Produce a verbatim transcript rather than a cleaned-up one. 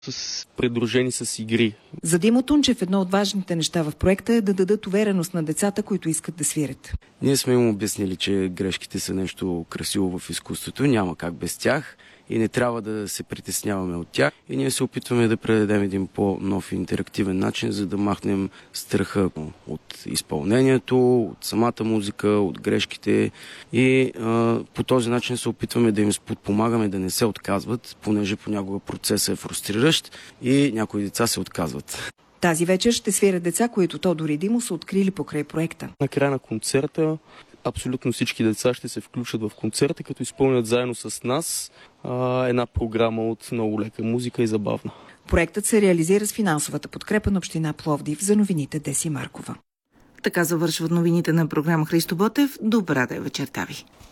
с придружени с игри. За Димо Тунчев едно от важните неща в проекта е да дадат увереност на децата, които искат да свирят. Ние сме им обяснили, че грешките са нещо красиво в изкуството, няма как без тях и не трябва да се притесняваме от тях. И ние се опитваме да предадем един по-нов интерактивен начин, за да махнем страха от изпълнението, от самата музика, от грешките и а, по този начин се опитваме да им подпомагаме да не се отказват, понеже понякога процесът е фрустриращ и някои деца се отказват. Тази вечер ще свирят деца, които Тодор и Димо са открили покрай проекта. На края на концерта абсолютно всички деца ще се включат в концерта, като изпълнят заедно с нас а, една програма от много лека музика и забавна. Проектът се реализира с финансовата подкрепа на община Пловдив. За новините Деси Маркова. Така завършват новините на програма Христо Ботев. Добра да е вечерта ви.